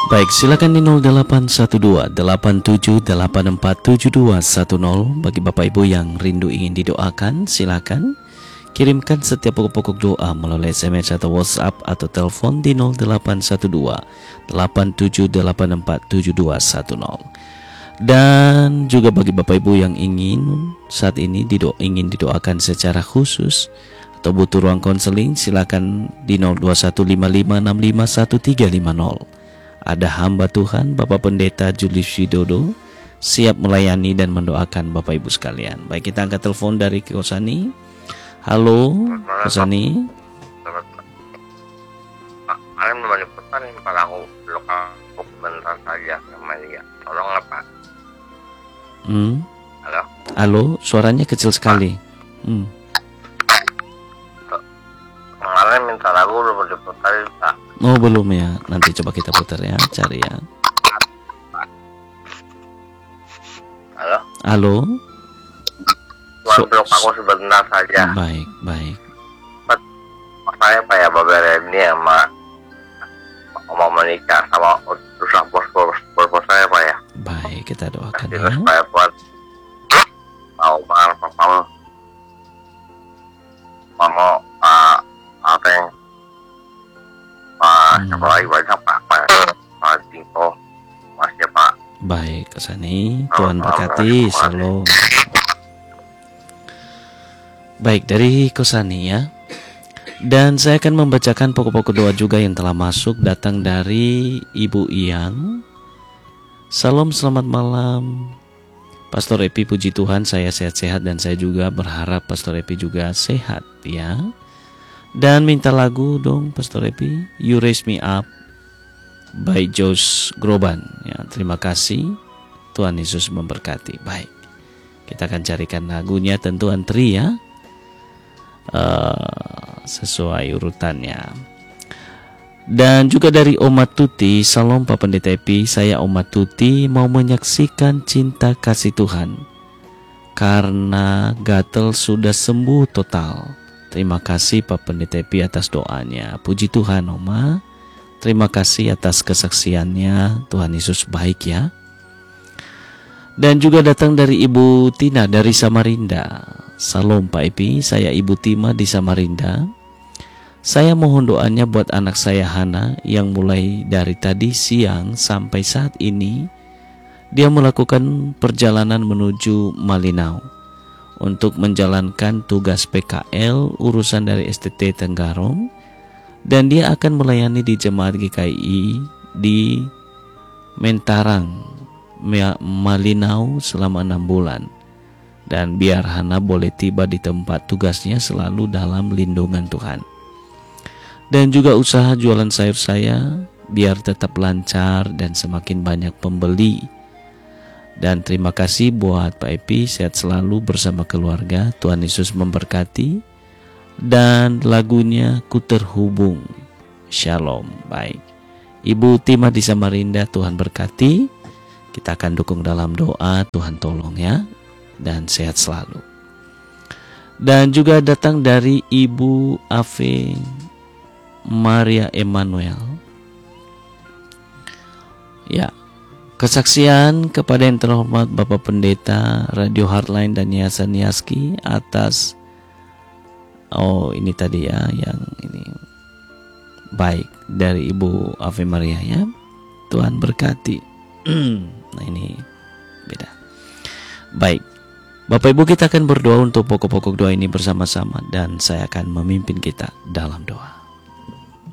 Baik, silakan di 0812-87847210 bagi Bapak Ibu yang rindu ingin didoakan, silakan kirimkan setiap pokok-pokok doa melalui SMS atau WhatsApp atau telepon di 0812-87847210. Dan juga bagi Bapak Ibu yang ingin saat ini ingin didoakan secara khusus atau butuh ruang konseling, silakan di 0215565130. Ada hamba Tuhan Bapak Pendeta Julius Widodo siap melayani dan mendoakan Bapak Ibu sekalian. Baik, kita angkat telepon dari Kosani. Halo, Kosani. Kalian menyebutkan kalau aku lokal bentar saja sama dia. Tolong apa? Halo. Halo, suaranya kecil sekali. Kemarin minta lagu belum diputar, Pak. Oh, belum ya. Nanti coba kita putar ya, cari ya. Halo. Halo. Tuan peluk aku sebentar saja. Baik, baik. Saya Pak ya, Bapak Reni sama mau menikah sama usaha bos saya Pak ya. Baik, kita doakan Terus ya. saya buat mau mahal Pak mau apa yang siapa lagi banyak Pak Tingko masih Pak. Baik, Kosani. Tuhan berkati. Shalom. Baik, dari Kosani ya. Dan saya akan membacakan pokok-pokok doa juga yang telah masuk, datang dari Ibu Iyang. Salam, selamat malam Pastor Epi, puji Tuhan saya sehat-sehat dan saya juga berharap Pastor Epi juga sehat ya. Dan minta lagu dong Pastor Epi, You Raise Me Up by Josh Groban ya. Terima kasih, Tuhan Yesus memberkati. Baik, kita akan carikan lagunya, tentu antri ya, sesuai urutannya. Dan juga dari Oma Tuti, Salam Pak Pendeta Epi, saya Oma Tuti mau menyaksikan cinta kasih Tuhan karena gatel sudah sembuh total. Terima kasih Pak Pendeta Epi atas doanya. Puji Tuhan Oma, terima kasih atas kesaksiannya. Tuhan Yesus baik ya. Dan juga datang dari Ibu Tina dari Samarinda. Salam Pak Epi, saya Ibu Tima di Samarinda. Saya mohon doanya buat anak saya Hana yang mulai dari tadi siang sampai saat ini dia melakukan perjalanan menuju Malinau untuk menjalankan tugas PKL urusan dari STT Tenggarong, dan dia akan melayani di Jemaat GKI di Mentarang, Malinau selama 6 bulan. Dan biar Hana boleh tiba di tempat tugasnya selalu dalam lindungan Tuhan. Dan juga usaha jualan sayur saya biar tetap lancar dan semakin banyak pembeli. Dan terima kasih buat Pak Epi, sehat selalu bersama keluarga. Tuhan Yesus memberkati. Dan lagunya Ku Terhubung. Shalom. Baik, Ibu Tima di Samarinda, Tuhan berkati. Kita akan dukung dalam doa, Tuhan tolong ya. Dan sehat selalu. Dan juga datang dari Ibu Ave Maria Emmanuel ya, kesaksian kepada yang terhormat Bapak Pendeta Radio Heartline dan Yayasan Yaski atas ini tadi ya, yang ini baik dari Ibu Ave Maria ya. Tuhan berkati. Nah ini beda. Baik, Bapak Ibu, kita akan berdoa untuk pokok-pokok doa ini bersama-sama dan saya akan memimpin kita dalam doa.